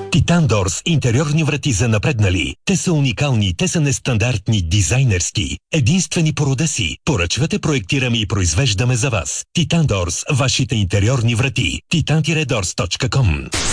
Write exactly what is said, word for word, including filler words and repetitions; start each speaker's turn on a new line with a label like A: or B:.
A: Титан Дорс – интериорни врати за напреднали. Те са уникални, те са нестандартни, дизайнерски. Единствени по рода си. Поръчвате, проектираме и произвеждаме за вас. Титан Дорс – вашите интериорни врати. титан дорс точка ком